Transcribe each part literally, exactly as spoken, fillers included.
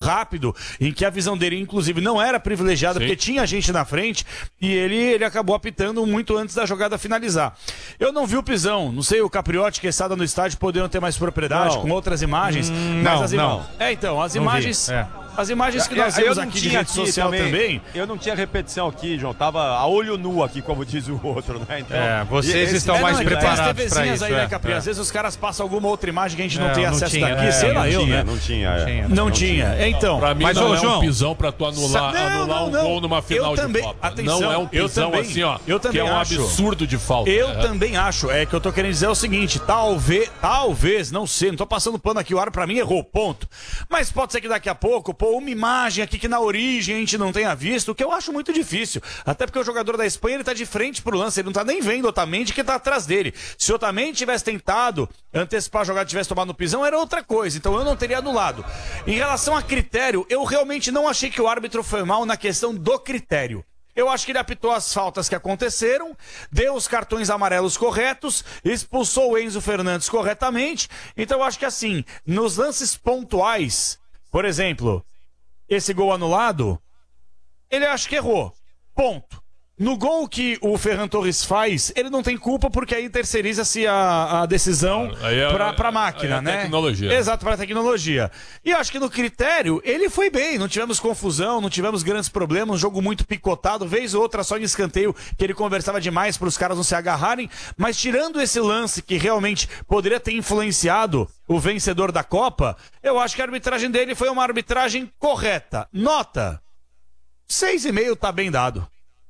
rápido, em que a visão dele, inclusive, não era privilegiada, Sim. porque tinha gente na frente, e ele, ele acabou apitando muito antes da jogada finalizar. Eu não vi o pisão, não sei, o Capriotti, que estava no estádio, poderiam ter mais propriedade, não. com outras imagens, hum, mas não, as imagens... não. É, então, as não imagens... É. As imagens que eu, nós vimos eu aqui de rede aqui social também, também... Eu não tinha repetição aqui, João. Tava a olho nu aqui, como diz o outro, né? Então, é, vocês esse, estão é, mais não, preparados para isso. Aí, né, é, Capri? É. Às vezes os caras passam alguma outra imagem que a gente não é, tem não acesso tinha, daqui. é, Sei lá, eu, tinha, né? Não tinha, não é. tinha. Não tinha. É, então... Pra mim mas, não ô, é João, um pisão pra tu anular, não, anular não, um não. gol numa final eu de também, Copa. atenção, não é um pisão eu também, assim, ó, eu também que é um acho. absurdo de falta. Eu é. também acho. É que eu tô querendo dizer o seguinte, talvez, talvez, não sei, não tô passando pano aqui, o árbitro pra mim errou, ponto. Mas pode ser que daqui a pouco, pô, uma imagem aqui que na origem a gente não tenha visto, o que eu acho muito difícil. Até porque o jogador da Espanha, ele tá de frente pro lance, ele não tá nem vendo o Otamendi que tá atrás dele. Se o Otamendi tivesse tentado antecipar a jogada, tivesse tomado no pisão, era outra coisa. Então eu não teria anulado. Em relação a critério, eu realmente não achei que o árbitro foi mal na questão do critério. Eu acho que ele apitou as faltas que aconteceram, deu os cartões amarelos corretos, expulsou o Enzo Fernandes corretamente. Então eu acho que assim, nos lances pontuais, por exemplo, esse gol anulado, ele acha que errou. Ponto. No gol que o Ferran Torres faz, ele não tem culpa porque aí terceiriza-se a, a decisão é, pra, pra máquina, aí é né? Tecnologia. Exato, pra tecnologia. E acho que no critério, ele foi bem. Não tivemos confusão, não tivemos grandes problemas. Um jogo muito picotado, vez ou outra só em escanteio, que ele conversava demais pros caras não se agarrarem. Mas tirando esse lance que realmente poderia ter influenciado o vencedor da Copa, eu acho que a arbitragem dele foi uma arbitragem correta. Nota, seis e meio tá bem dado.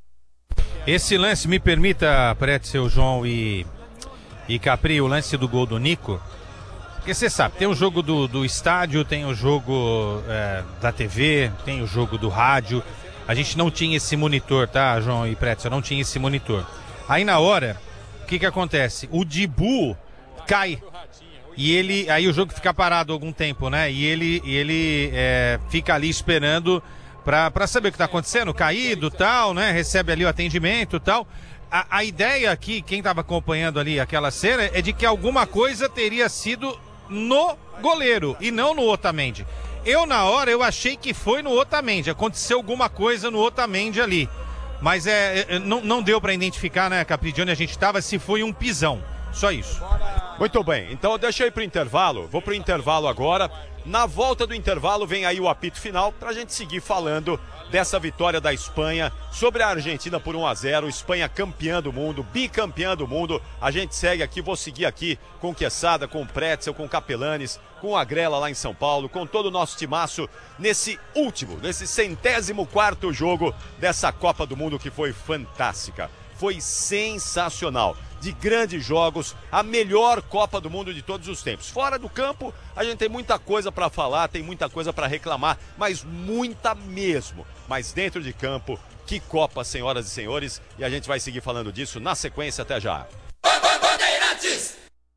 Esse lance, me permita, Pretzel, João e, e Capri, o lance do gol do Nico, porque você sabe, tem o jogo do, do estádio, tem o jogo é, da T V, tem o jogo do rádio. A gente não tinha esse monitor, tá, João e Pretzel? Não tinha esse monitor. Aí na hora, o que que acontece? O Dibu cai. E ele, aí o jogo fica parado algum tempo, né? E ele, e ele é, fica ali esperando Pra, pra saber o que tá acontecendo, caído, tal, né? Recebe ali o atendimento, tal. A, a ideia aqui, quem tava acompanhando ali aquela cena, é de que alguma coisa teria sido no goleiro e não no Otamendi. Eu, na hora, eu achei que foi no Otamendi. Aconteceu alguma coisa no Otamendi ali. Mas é, é, não, não deu pra identificar, né, Capri, de onde a gente tava, se foi um pisão. Só isso. Muito bem, então deixa eu ir pro intervalo. Vou pro intervalo agora. Na volta do intervalo vem aí o apito final pra gente seguir falando dessa vitória da Espanha sobre a Argentina por um a zero. Espanha campeã do mundo, bicampeã do mundo. A gente segue aqui, vou seguir aqui com o Quesada, com o Pretzel, com o Capelanes, com a Grela lá em São Paulo, com todo o nosso timaço nesse último, nesse centésimo quarto jogo dessa Copa do Mundo que foi fantástica. Foi sensacional. De grandes jogos, a melhor Copa do Mundo de todos os tempos. Fora do campo, a gente tem muita coisa para falar, tem muita coisa para reclamar, mas muita mesmo. Mas dentro de campo, que Copa, senhoras e senhores, e a gente vai seguir falando disso na sequência, até já. Bandeirantes!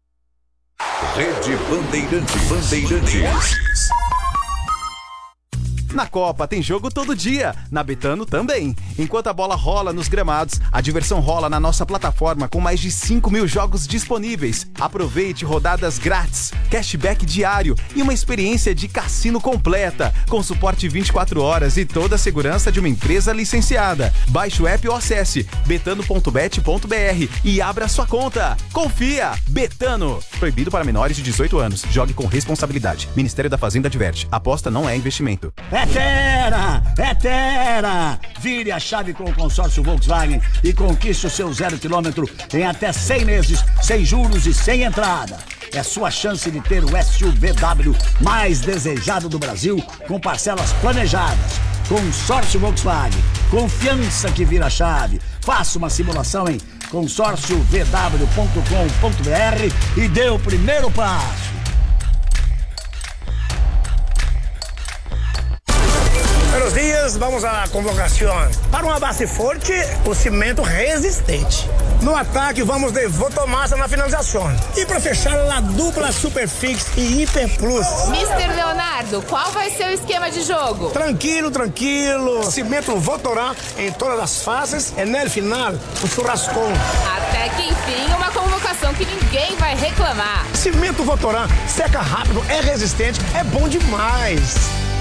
Rede Bandeirantes. Bandeirantes. Na Copa tem jogo todo dia, na Betano também. Enquanto a bola rola nos gramados, a diversão rola na nossa plataforma com mais de cinco mil jogos disponíveis. Aproveite rodadas grátis, cashback diário e uma experiência de cassino completa, com suporte vinte e quatro horas e toda a segurança de uma empresa licenciada. Baixe o app ou acesse betano ponto bet ponto br e abra sua conta. Confia! Betano! Proibido para menores de dezoito anos. Jogue com responsabilidade. Ministério da Fazenda adverte. Aposta não é investimento. É Terra! É Terra! Vire a chave com o consórcio Volkswagen e conquiste o seu zero quilômetro em até cem meses, sem juros e sem entrada. É sua chance de ter o S U V W mais desejado do Brasil, com parcelas planejadas. Consórcio Volkswagen. Confiança que vira chave. Faça uma simulação em consórcio v w ponto com ponto br e dê o primeiro passo. Buenos dias, vamos à convocação. Para uma base forte, o cimento resistente. No ataque, vamos de Votomassa na finalização. E para fechar, a dupla Superfix e Hiper Plus. mister Leonardo, qual vai ser o esquema de jogo? Tranquilo, tranquilo. Cimento Votorá em todas as fases e no final, o churrascão. Até que enfim, uma convocação que ninguém vai reclamar. Cimento Votorá seca rápido, é resistente, é bom demais.